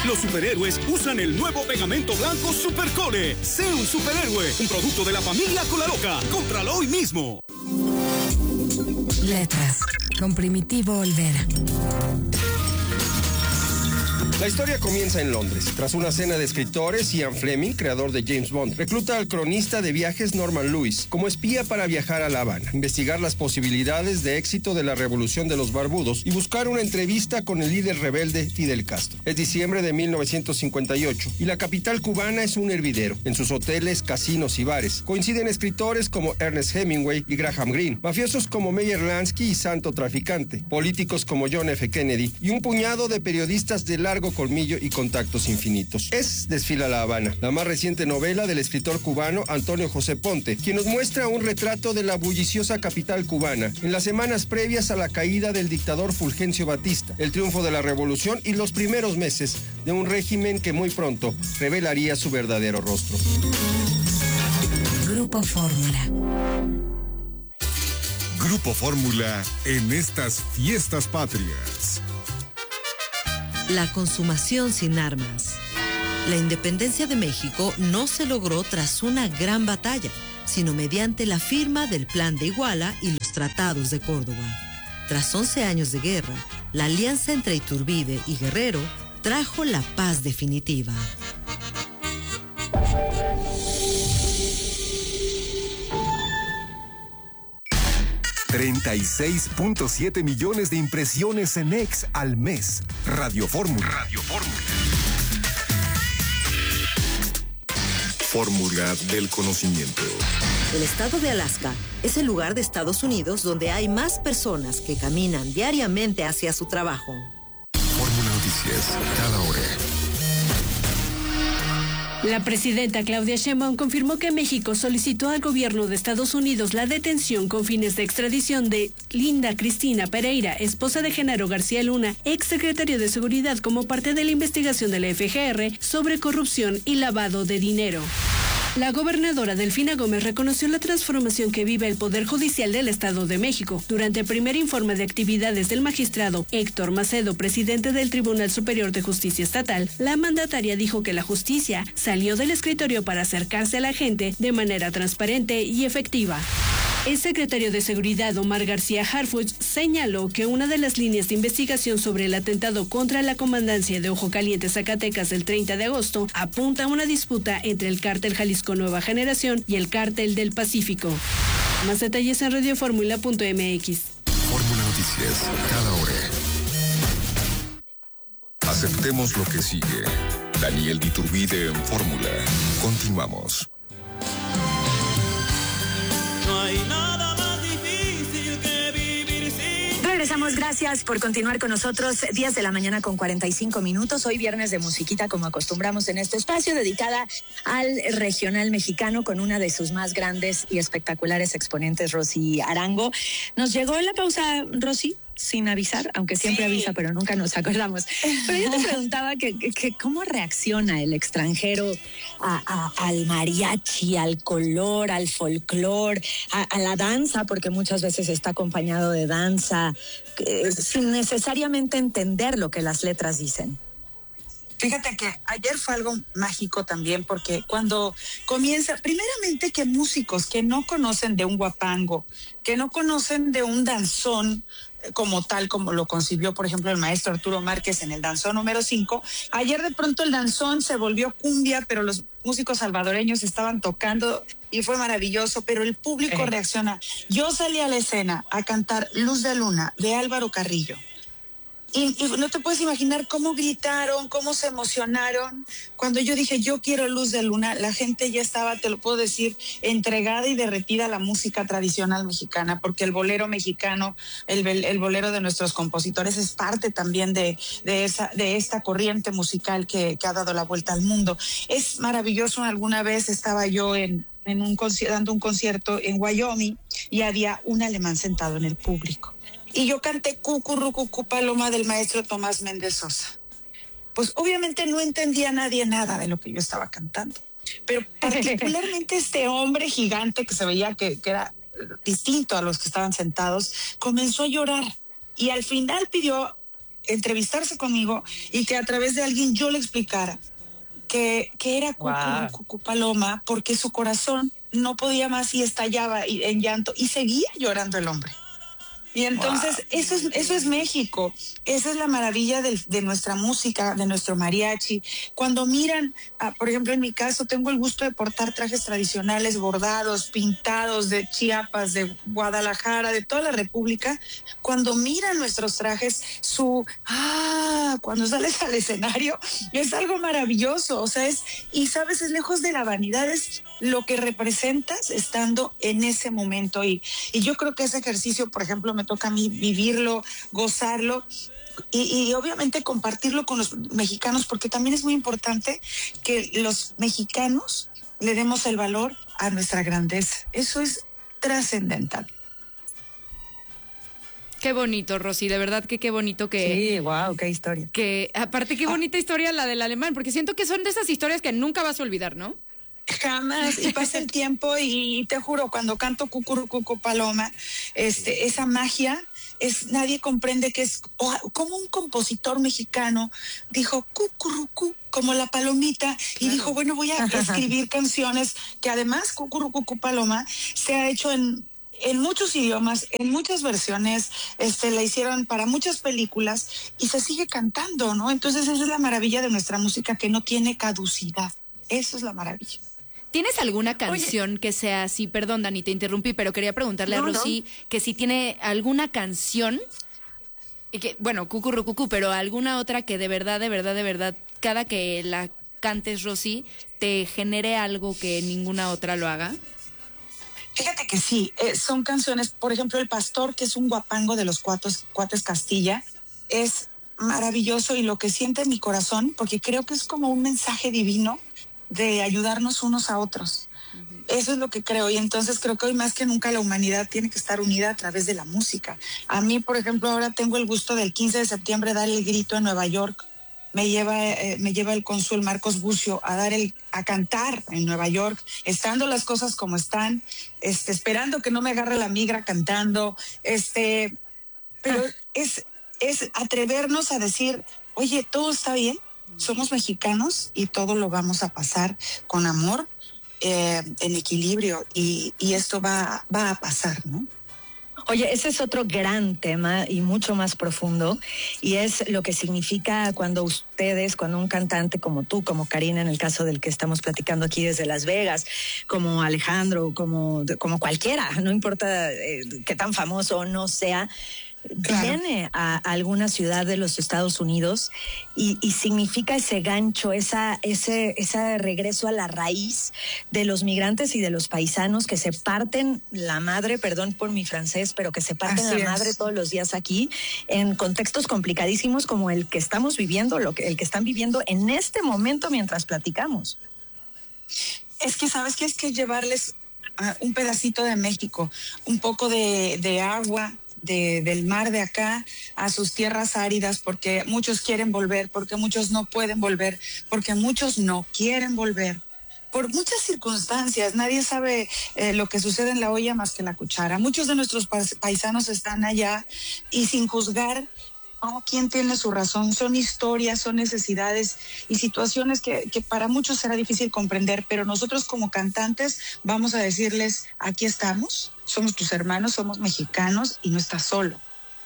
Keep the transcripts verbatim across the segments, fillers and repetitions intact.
Los superhéroes usan el nuevo pegamento blanco Supercole. Sé un superhéroe, un producto de la familia Colaloca. Cómpralo hoy mismo. Letras, con Primitivo Olvera. La historia comienza en Londres. Tras una cena de escritores, Ian Fleming, creador de James Bond, recluta al cronista de viajes Norman Lewis como espía para viajar a La Habana, investigar las posibilidades de éxito de la revolución de los barbudos y buscar una entrevista con el líder rebelde Fidel Castro. Es diciembre de mil novecientos cincuenta y ocho y la capital cubana es un hervidero. En sus hoteles, casinos y bares coinciden escritores como Ernest Hemingway y Graham Greene, mafiosos como Meyer Lansky y Santo Traficante, políticos como John F. Kennedy y un puñado de periodistas de largo colmillo y contactos infinitos. Es Desfila La Habana, la más reciente novela del escritor cubano Antonio José Ponte, quien nos muestra un retrato de la bulliciosa capital cubana en las semanas previas a la caída del dictador Fulgencio Batista, el triunfo de la revolución y los primeros meses de un régimen que muy pronto revelaría su verdadero rostro. Grupo Fórmula. Grupo Fórmula en estas fiestas patrias. La consumación sin armas. La independencia de México no se logró tras una gran batalla, sino mediante la firma del Plan de Iguala y los tratados de Córdoba. Tras once años de guerra, la alianza entre Iturbide y Guerrero trajo la paz definitiva. treinta y seis punto siete millones de impresiones en X al mes. Radio Fórmula. Radio Fórmula. Fórmula del conocimiento. El estado de Alaska es el lugar de Estados Unidos donde hay más personas que caminan diariamente hacia su trabajo. Fórmula Noticias, cada hora. La presidenta Claudia Sheinbaum confirmó que México solicitó al gobierno de Estados Unidos la detención con fines de extradición de Linda Cristina Pereira, esposa de Genaro García Luna, exsecretario de Seguridad, como parte de la investigación de la F G R sobre corrupción y lavado de dinero. La gobernadora Delfina Gómez reconoció la transformación que vive el Poder Judicial del Estado de México. Durante el primer informe de actividades del magistrado Héctor Macedo, presidente del Tribunal Superior de Justicia Estatal, la mandataria dijo que la justicia salió del escritorio para acercarse a la gente de manera transparente y efectiva. El secretario de Seguridad, Omar García Harfuch, señaló que una de las líneas de investigación sobre el atentado contra la comandancia de Ojo Caliente, Zacatecas, el treinta de agosto, apunta a una disputa entre el cártel Jalisco Nueva Generación y el cártel del Pacífico. Más detalles en radio fórmula punto m x. Fórmula Noticias, cada hora. Aceptemos lo que sigue. Daniel de Iturbide en Fórmula. Continuamos. No hay nada más difícil que vivir sin... Regresamos, gracias por continuar con nosotros. diez de la mañana con cuarenta y cinco minutos. Hoy viernes de musiquita, como acostumbramos en este espacio, dedicada al regional mexicano con una de sus más grandes y espectaculares exponentes, Rosy Arango. Nos llegó la pausa, Rosy, sin avisar, aunque siempre sí avisa, pero nunca nos acordamos. Pero yo te preguntaba que, que cómo reacciona el extranjero a, a, al mariachi, al color, al folclor, a, a la danza, porque muchas veces está acompañado de danza, que, sin necesariamente entender lo que las letras dicen. Fíjate que ayer fue algo mágico también, porque cuando comienza, primeramente que músicos que no conocen de un guapango, que no conocen de un danzón como tal, como lo concibió, por ejemplo, el maestro Arturo Márquez en el danzón número cinco, ayer de pronto el danzón se volvió cumbia, pero los músicos salvadoreños estaban tocando y fue maravilloso, pero el público eh. reacciona. Yo salí a la escena a cantar Luz de Luna de Álvaro Carrillo. Y, y no te puedes imaginar cómo gritaron, cómo se emocionaron. Cuando yo dije, yo quiero Luz de Luna, la gente ya estaba, te lo puedo decir, entregada y derretida a la música tradicional mexicana, porque el bolero mexicano, el, el bolero de nuestros compositores es parte también de, de, esa, de esta corriente musical que, que ha dado la vuelta al mundo. Es maravilloso. Alguna vez estaba yo en, en un dando un concierto en Wyoming y había un alemán sentado en el público. Y yo canté Cucurrucucú Paloma del maestro Tomás Méndez Sosa. Pues obviamente no entendía nadie nada de lo que yo estaba cantando. Pero particularmente este hombre gigante que se veía que, que era distinto a los que estaban sentados, comenzó a llorar. Y al final pidió entrevistarse conmigo y que a través de alguien yo le explicara que, que era Cucú, Wow. Cucú Paloma, porque su corazón no podía más y estallaba y- en llanto y seguía llorando el hombre. Y entonces Wow. eso es eso es México, esa es la maravilla del- de nuestra música, de nuestro mariachi. Cuando miran, ah, por ejemplo, en mi caso tengo el gusto de portar trajes tradicionales bordados, pintados de Chiapas, de Guadalajara, de toda la República. Cuando miran nuestros trajes, su ah, cuando sales al escenario es algo maravilloso, o sea, es y sabes, es lejos de la vanidad, es lo que representas estando en ese momento y y yo creo que ese ejercicio, por ejemplo, me toca a mí vivirlo, gozarlo y, y obviamente compartirlo con los mexicanos, porque también es muy importante que los mexicanos le demos el valor a nuestra grandeza. Eso es trascendental. Qué bonito, Rosy, de verdad que qué bonito que... Sí, wow, qué historia. Que, aparte, qué bonita historia la del alemán, porque siento que son de esas historias que nunca vas a olvidar, ¿no? Jamás, y pasa el tiempo y, y te juro, cuando canto Cucurucucu Paloma, este, esa magia, es nadie comprende que es oh, como un compositor mexicano dijo Cucurucu, como la palomita, y dijo, bueno, voy a escribir canciones que además Cucurucucu Paloma se ha hecho en en muchos idiomas, en muchas versiones, este, la hicieron para muchas películas y se sigue cantando, ¿no? Entonces esa es la maravilla de nuestra música, que no tiene caducidad. Eso es la maravilla. ¿Tienes alguna canción Oye. que sea así? Perdón, Dani, te interrumpí, pero quería preguntarle no, a Rosy no. que si tiene alguna canción, y que, bueno, Cucurrucucú, pero alguna otra que de verdad, de verdad, de verdad, cada que la cantes, Rosy, te genere algo que ninguna otra lo haga. Fíjate que sí, eh, son canciones, por ejemplo, El Pastor, que es un guapango de los cuates, cuates Castilla, es maravilloso y lo que siente en mi corazón, porque creo que es como un mensaje divino de ayudarnos unos a otros. Uh-huh. Eso es lo que creo, y entonces creo que hoy más que nunca la humanidad tiene que estar unida a través de la música. A mí, por ejemplo, ahora tengo el gusto del quince de septiembre dar el grito en Nueva York. Me lleva, eh, me lleva el cónsul Marcos Bucio a dar el, a cantar en Nueva York, estando las cosas como están, este, esperando que no me agarre la migra cantando, este, pero ah. es, es atrevernos a decir, oye, todo está bien, somos mexicanos y todo lo vamos a pasar con amor, eh, en equilibrio, y, y esto va, va a pasar, ¿no? Oye, ese es otro gran tema y mucho más profundo, y es lo que significa cuando ustedes, cuando un cantante como tú, como Karina, en el caso del que estamos platicando aquí desde Las Vegas, como Alejandro, como, como cualquiera, no importa eh, qué tan famoso o no sea, claro, viene a, a alguna ciudad de los Estados Unidos y, y significa ese gancho, esa, ese, ese regreso a la raíz de los migrantes y de los paisanos que se parten la madre, perdón por mi francés, pero que se parten Así la es. madre todos los días aquí en contextos complicadísimos como el que estamos viviendo, lo que, el que están viviendo en este momento mientras platicamos. Es que, ¿sabes qué? Es que llevarles uh, un pedacito de México, un poco de, de agua, De, del mar de acá a sus tierras áridas, porque muchos quieren volver, porque muchos no pueden volver, porque muchos no quieren volver, por muchas circunstancias. Nadie sabe eh, lo que sucede en la olla más que la cuchara. Muchos de nuestros paisanos están allá y sin juzgar, oh, quién tiene su razón, son historias, son necesidades y situaciones que, que para muchos será difícil comprender, pero nosotros como cantantes vamos a decirles, aquí estamos, somos tus hermanos, somos mexicanos y no estás solo.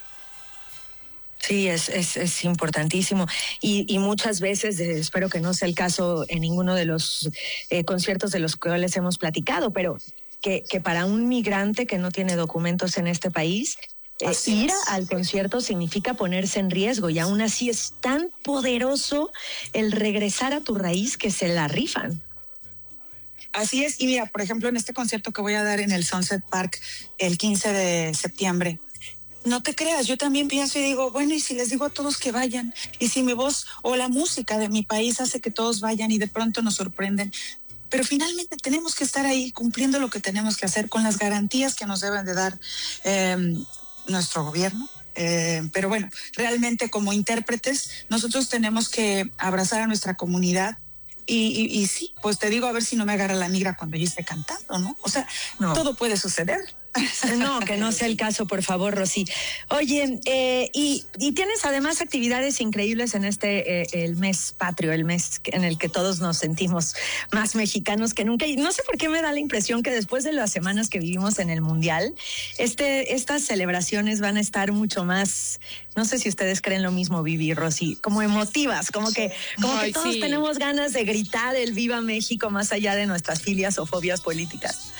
Sí, es, es, es importantísimo. Y, y muchas veces, eh, espero que no sea el caso en ninguno de los eh, conciertos de los cuales hemos platicado, pero que, que para un migrante que no tiene documentos en este país, eh, ir al concierto significa ponerse en riesgo, y aún así es tan poderoso el regresar a tu raíz que se la rifan. Así es, y mira, por ejemplo, en este concierto que voy a dar en el Sunset Park el quince de septiembre, no te creas, yo también pienso y digo, bueno, y si les digo a todos que vayan, y si mi voz o la música de mi país hace que todos vayan y de pronto nos sorprenden, pero finalmente tenemos que estar ahí cumpliendo lo que tenemos que hacer con las garantías que nos deben de dar eh, nuestro gobierno. Eh, pero bueno, realmente como intérpretes nosotros tenemos que abrazar a nuestra comunidad. Y, y, y sí, pues te digo, a ver si no me agarra la migra cuando yo esté cantando, ¿no? O sea, no. Todo puede suceder. No, que no sea el caso, por favor, Rosy. Oye, eh, y, y tienes además actividades increíbles en este, eh, el mes patrio, el mes en el que todos nos sentimos más mexicanos que nunca. Y no sé por qué me da la impresión que después de las semanas que vivimos en el Mundial, este, estas celebraciones van a estar mucho más, no sé si ustedes creen lo mismo, Vivi y Rosy, como emotivas, como que, como Ay, que todos sí. tenemos ganas de gritar el Viva México más allá de nuestras filias o fobias políticas.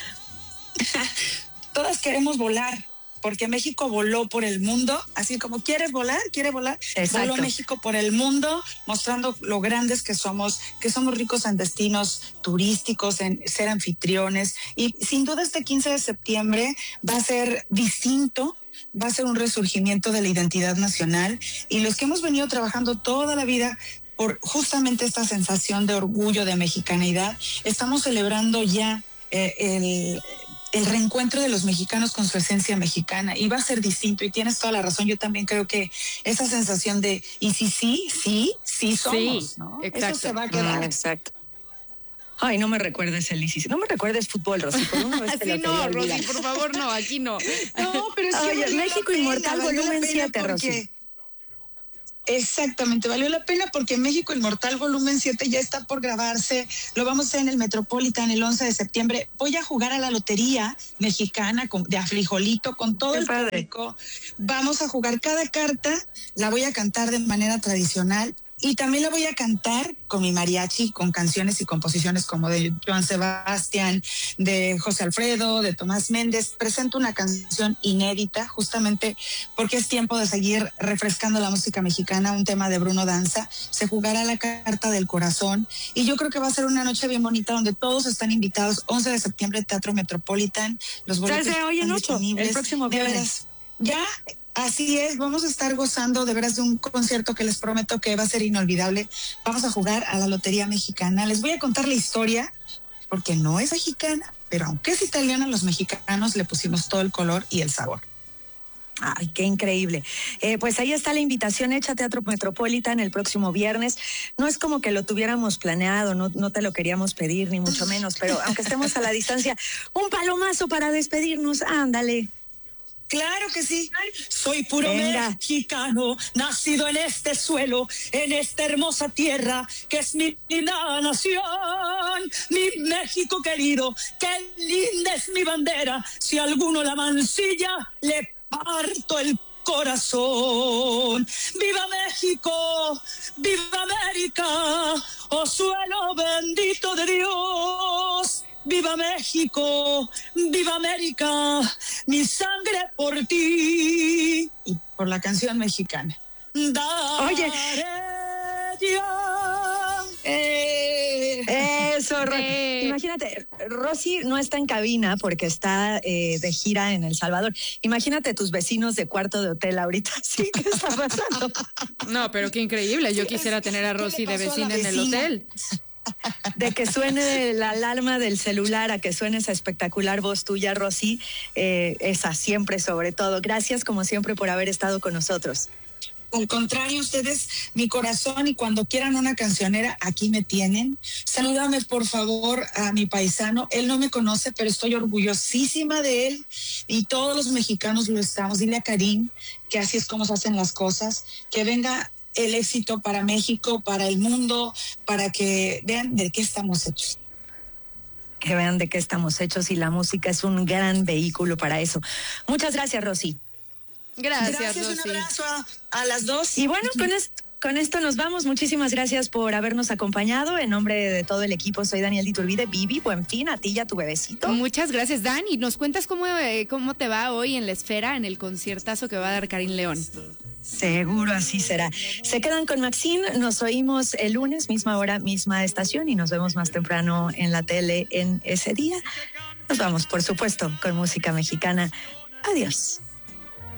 Todas queremos volar, porque México voló por el mundo, así como quieres volar, quiere volar. Exacto. Voló México por el mundo, mostrando lo grandes que somos, que somos ricos en destinos turísticos, en ser anfitriones. Y sin duda este quince de septiembre va a ser distinto, va a ser un resurgimiento de la identidad nacional. Y los que hemos venido trabajando toda la vida por justamente esta sensación de orgullo, de mexicanidad, estamos celebrando ya eh, el... el reencuentro de los mexicanos con su esencia mexicana, y va a ser distinto, y tienes toda la razón. Yo también creo que esa sensación de, y sí, sí, sí, sí somos, sí, ¿no? Exacto. Eso se va a quedar. Ah, exacto. Ay, no me recuerdes el I C I. No me recuerdes fútbol, Rosy. Por una vez te sí, lo no, Rosy, por favor, no, aquí no. No, pero es que Oye, México Inmortal volumen siete, Rosy. Exactamente, valió la pena porque México Inmortal volumen siete ya está por grabarse. Lo vamos a hacer en el Metropolitan el once de septiembre. Voy a jugar a la lotería mexicana con, de afrijolito con todo Qué el padre. público. Vamos a jugar cada carta, la voy a cantar de manera tradicional. Y también la voy a cantar con mi mariachi, con canciones y composiciones como de Joan Sebastián, de José Alfredo, de Tomás Méndez. Presento una canción inédita, justamente porque es tiempo de seguir refrescando la música mexicana, un tema de Bruno Danza. Se jugará la carta del corazón. Y yo creo que va a ser una noche bien bonita donde todos están invitados. once de septiembre, Teatro Metropolitan. Los boletos Desde hoy en ocho, el próximo viernes. Ya... Así es, vamos a estar gozando de veras de un concierto que les prometo que va a ser inolvidable. Vamos a jugar a la Lotería Mexicana. Les voy a contar la historia, porque no es mexicana, pero aunque es italiana, los mexicanos le pusimos todo el color y el sabor. Ay, qué increíble. Eh, pues ahí está la invitación hecha a Teatro Metropolitan el próximo viernes. No es como que lo tuviéramos planeado, no, no te lo queríamos pedir, ni mucho menos, pero aunque estemos a la distancia, un palomazo para despedirnos, ándale. Claro que sí. Soy puro Venga. mexicano, nacido en este suelo, en esta hermosa tierra que es mi linda nación. Mi México querido, qué linda es mi bandera. Si alguno la mancilla, le parto el corazón. ¡Viva México! ¡Viva América! ¡Oh suelo bendito de Dios! ¡Viva México! ¡Viva América! ¡Mi sangre por ti! Y por la canción mexicana. Oye. Eh, eso, Ro eh. Imagínate, Rosy no está en cabina porque está eh, de gira en El Salvador. Imagínate tus vecinos de cuarto de hotel ahorita. Sí, ¿qué está pasando? No, pero qué increíble. Yo quisiera tener a Rosy de vecina en el hotel. De que suene la alarma del celular a que suene esa espectacular voz tuya, Rosy, eh, esa siempre sobre todo. Gracias como siempre por haber estado con nosotros. Al contrario, ustedes, mi corazón, y cuando quieran una cancionera, aquí me tienen. Salúdame, por favor, a mi paisano. Él no me conoce, pero estoy orgullosísima de él y todos los mexicanos lo estamos. Dile a Karim que así es como se hacen las cosas, que venga el éxito para México, para el mundo, para que vean de qué estamos hechos. Que vean de qué estamos hechos, y la música es un gran vehículo para eso. Muchas gracias, Rosy. Gracias, gracias Rosy. Un abrazo a, a las dos. Y bueno, con, es, con esto nos vamos. Muchísimas gracias por habernos acompañado. En nombre de todo el equipo, soy Daniel de Iturbide. Vivi, buen fin a ti y a tu bebecito. Muchas gracias, Dani. ¿Nos cuentas cómo, eh, cómo te va hoy en la Esfera, en el conciertazo que va a dar Karim León? Seguro así será. Se quedan con Maxine, nos oímos el lunes, misma hora, misma estación, y nos vemos más temprano en la tele en ese día. Nos vamos, por supuesto, con música mexicana. Adiós.